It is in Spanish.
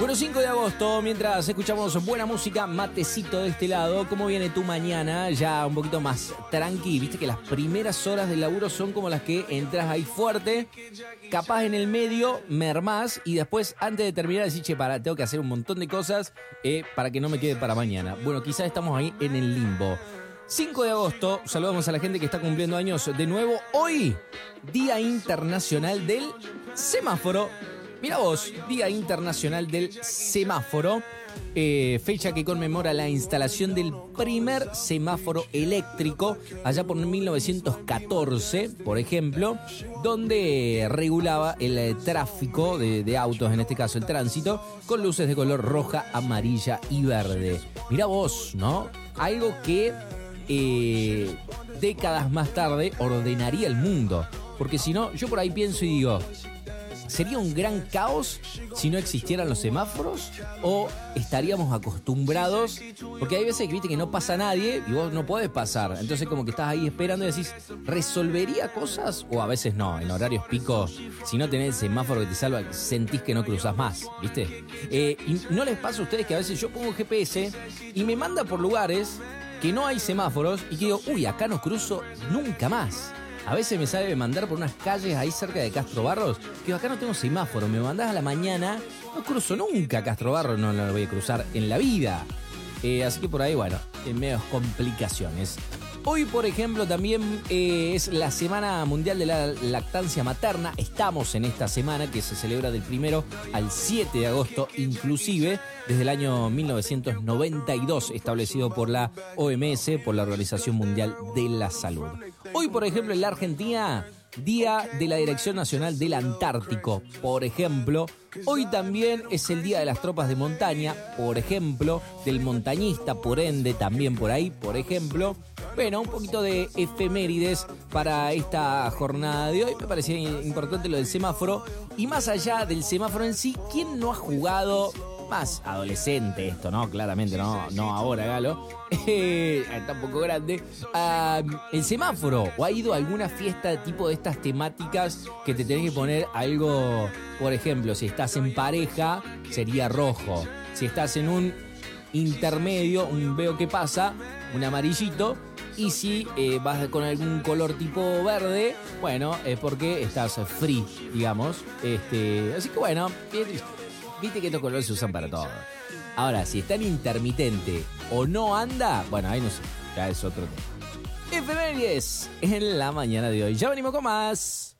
Bueno, 5 de agosto, mientras escuchamos buena música, matecito de este lado. ¿Cómo viene tu mañana? Ya un poquito más tranqui. Viste que las primeras horas del laburo son como las que entras ahí fuerte. Capaz en el medio, mermás. Y después, antes de terminar, decís, che, tengo que hacer un montón de cosas para que no me quede para mañana. Bueno, quizás estamos ahí en el limbo. 5 de agosto, saludamos a la gente que está cumpliendo años de nuevo. Hoy, Día Internacional del Semáforo. Mira vos, Día Internacional del Semáforo, fecha que conmemora la instalación del primer semáforo eléctrico allá por 1914, por ejemplo, donde regulaba el tráfico de autos, en este caso el tránsito, con luces de color roja, amarilla y verde. Mira vos, ¿no? Algo que décadas más tarde ordenaría el mundo, porque si no, yo por ahí pienso y digo, ¿sería un gran caos si no existieran los semáforos? ¿O estaríamos acostumbrados? Porque hay veces que viste que no pasa nadie y vos no podés pasar. Entonces como que estás ahí esperando y decís, ¿resolvería cosas? O a veces no, en horarios picos, si no tenés el semáforo que te salva, sentís que no cruzás más, ¿viste? Y no les pasa a ustedes que a veces yo pongo GPS y me manda por lugares que no hay semáforos y que digo, uy, acá no cruzo nunca más. A veces me sale mandar por unas calles ahí cerca de Castro Barros, que acá no tengo semáforo, me mandás a la mañana, no cruzo nunca Castro Barros, no lo voy a cruzar en la vida. Así que por ahí, bueno, en medio complicaciones. Hoy, por ejemplo, también es la Semana Mundial de la Lactancia Materna. Estamos en esta semana que se celebra del 1 al 7 de agosto, inclusive desde el año 1992, establecido por la OMS, por la Organización Mundial de la Salud. Hoy, por ejemplo, en la Argentina, Día de la Dirección Nacional del Antártico, por ejemplo. Hoy también es el Día de las Tropas de Montaña, por ejemplo, del montañista, por ende, también por ahí, por ejemplo. Bueno, un poquito de efemérides para esta jornada de hoy. Me parecía importante lo del semáforo. Y más allá del semáforo en sí, ¿quién no ha jugado? Más adolescente esto, ¿no? Claramente, no ahora, Galo. Está un poco grande. El semáforo. ¿O ha ido a alguna fiesta tipo de estas temáticas que te tenés que poner algo? Por ejemplo, si estás en pareja, sería rojo. Si estás en un intermedio, un veo qué pasa, un amarillito. Y si vas con algún color tipo verde, bueno, es porque estás free, digamos. Así que bueno, viste que estos colores se usan para todo. Ahora, si está en intermitente o no anda, bueno, ahí no sé, ya es otro tema. Efemérides en la mañana de hoy. Ya venimos con más.